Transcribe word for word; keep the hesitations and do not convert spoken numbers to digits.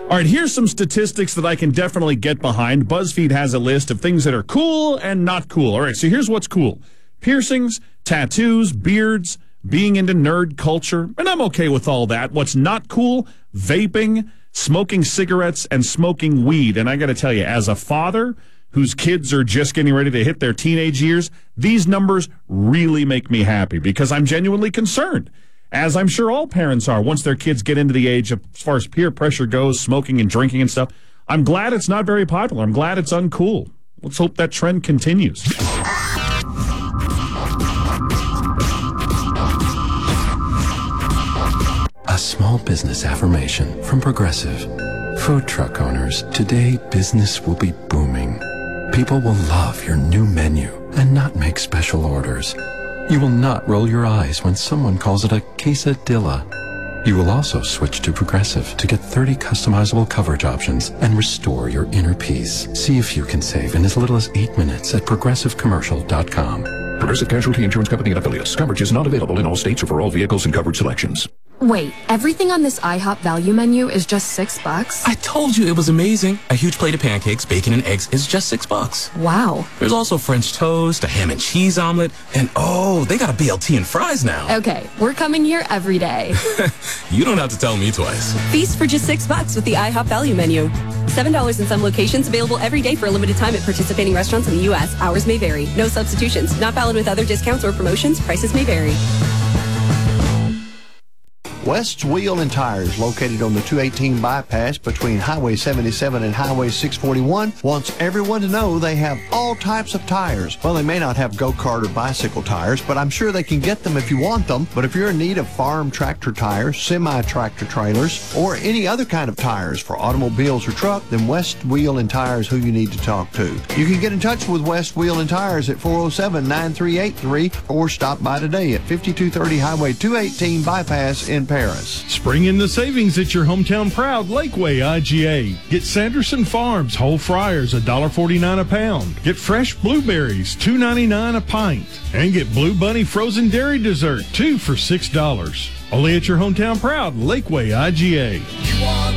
All right, here's some statistics that I can definitely get behind. BuzzFeed has a list of things that are cool and not cool. All right, so here's what's cool. Piercings, tattoos, beards, being into nerd culture, and I'm okay with all that. What's not cool? Vaping, smoking cigarettes, and smoking weed. And I got to tell you, as a father whose kids are just getting ready to hit their teenage years, these numbers really make me happy because I'm genuinely concerned, as I'm sure all parents are once their kids get into the age of, as far as peer pressure goes, smoking and drinking and stuff. I'm glad it's not very popular. I'm glad it's uncool. Let's hope that trend continues. A small business affirmation from Progressive. Food truck owners, today business will be booming. People will love your new menu and not make special orders. You will not roll your eyes when someone calls it a quesadilla. You will also switch to Progressive to get thirty customizable coverage options and restore your inner peace. See if you can save in as little as eight minutes at progressive commercial dot com. Progressive Casualty Insurance Company and Affiliates. Coverage is not available in all states or for all vehicles and coverage selections. Wait, everything on this IHOP value menu is just six bucks? I told you it was amazing. A huge plate of pancakes, bacon, and eggs is just six bucks. Wow. There's also French toast, a ham and cheese omelet, and oh, they got a B L T and fries now. Okay, we're coming here every day. You don't have to tell me twice. Feast for just six bucks with the IHOP value menu. Seven dollars in some locations, available every day for a limited time at participating restaurants in the U S. Hours may vary. No substitutions. Not valid with other discounts or promotions. Prices may vary. West's Wheel and Tires, located on the two eighteen bypass between Highway seventy-seven and Highway six forty-one, wants everyone to know they have all types of tires. Well, they may not have go-kart or bicycle tires, but I'm sure they can get them if you want them. But if you're in need of farm tractor tires, semi-tractor trailers, or any other kind of tires for automobiles or truck, then West Wheel and Tires who you need to talk to. You can get in touch with West Wheel and Tires at four oh seven, nine three eight three or stop by today at fifty-two thirty Highway two eighteen bypass in Paris. Spring in the savings at your hometown proud Lakeway I G A. Get Sanderson Farms whole fryers one dollar forty-nine a pound. Get fresh blueberries two ninety-nine a pint. And get Blue Bunny frozen dairy dessert two for six dollars. Only at your hometown proud Lakeway I G A.